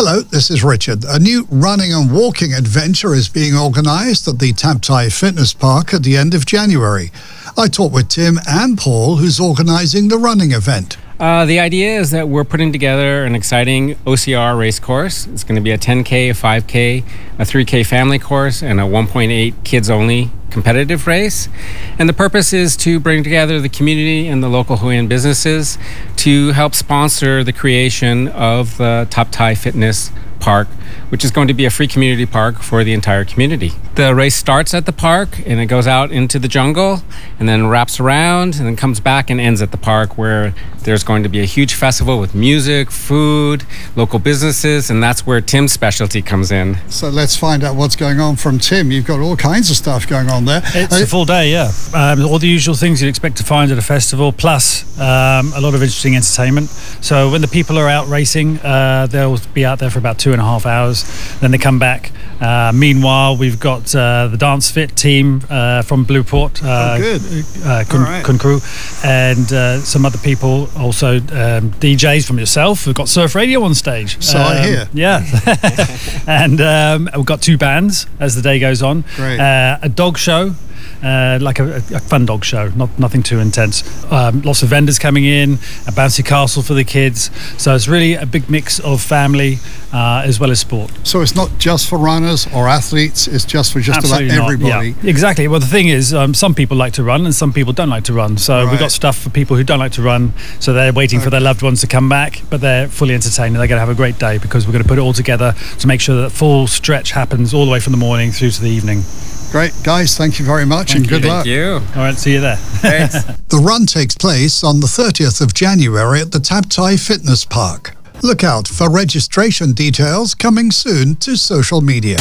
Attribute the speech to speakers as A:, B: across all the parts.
A: Hello, this is Richard. A new running and walking adventure is being organised at the Tap Thai Fitness Park at the end of January. I talked with Tim and Paul, who's organising the running event.
B: The idea is that we're putting together an exciting OCR race course. It's going to be a 10K, a 5K, a 3K family course, and a 1.8 kids-only competitive race. And the purpose is to bring together the community and the local Hue An businesses to help sponsor the creation of the Tap Thai Fitness Park, which is going to be a free community park for the entire community. The race starts at the park and it goes out into the jungle and then wraps around and then comes back and ends at the park, where there's going to be a huge festival with music, food, local businesses, and that's where Tim's specialty comes in.
A: So let's find out what's going on from Tim. You've got all kinds of stuff going on there.
C: It's a full day, yeah. All the usual things you'd expect to find at a festival, plus a lot of interesting entertainment. So when the people are out racing, they'll be out there for about 2.5 hours. Then they come back. Meanwhile, we've got the Dance Fit team from Blueport, Kun Crew, and some other people, also DJs from yourself. We've got Surf Radio on stage.
A: So I hear.
C: Yeah. And we've got 2 bands as the day goes on.
A: Great.
C: A dog show. Like a fun dog show, nothing too intense. Lots of vendors coming in, a bouncy castle for the kids. So it's really a big mix of family as well as sport.
A: So it's not just for runners or athletes, it's just for
C: Absolutely
A: about
C: not.
A: everybody.
C: Yeah, exactly. Well, the thing is, some people like to run and some people don't like to run. So we've got stuff for people who don't like to run. So they're waiting for their loved ones to come back, but they're fully entertained and they're going to have a great day, because we're going to put it all together to make sure that the full stretch happens all the way from the morning through to the evening.
A: Great. Guys, thank you very much and good luck.
B: Thank you.
C: All right, see you there.
B: Thanks.
A: The run takes place on the 30th of January at the Tap Thai Fitness Park. Look out for registration details coming soon to social media.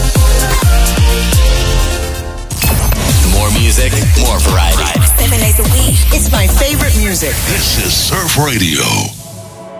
D: More music, more variety.
E: 7 days a week. It's my favorite music.
F: This is Surf Radio.